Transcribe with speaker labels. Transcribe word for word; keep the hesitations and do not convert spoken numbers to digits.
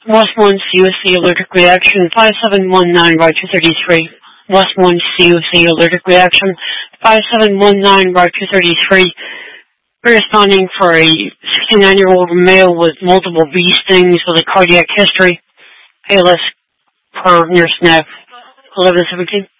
Speaker 1: West one C O C allergic reaction five seven one nine right two thirty-three. West one C O C allergic reaction five seven one nine right two thirty-three. Responding for a sixty-nine-year-old male with multiple bee stings with a cardiac history. A L S per nurse now. eleven seventeen.